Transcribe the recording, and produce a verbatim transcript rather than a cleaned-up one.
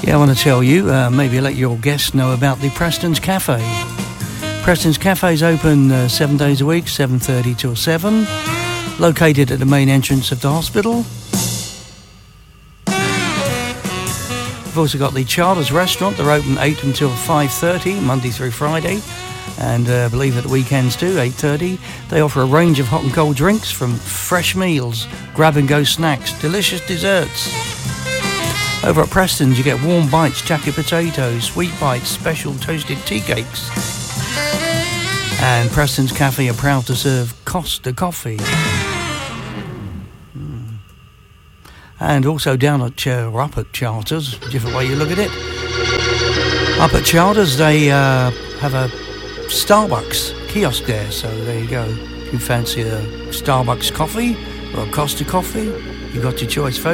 Yeah, I want to tell you, uh, maybe let your guests know about the Preston's Cafe. Preston's Cafe is open uh, seven days a week, seven thirty till seven, located at the main entrance of the hospital. We've also got the Charters Restaurant. They're open eight until five thirty, Monday through Friday. And uh, I believe at the weekends too, eight thirty. They offer a range of hot and cold drinks, from fresh meals, grab-and-go snacks, delicious desserts. Over at Preston's, you get warm bites, jacket potatoes, sweet bites, special toasted tea cakes. And Preston's Cafe are proud to serve Costa Coffee. Mm. And also down at, uh, or up at Charters, different way you look at it. Up at Charters, they uh, have a Starbucks kiosk there, so there you go. If you fancy a Starbucks coffee or a Costa coffee, you got your choice, folks.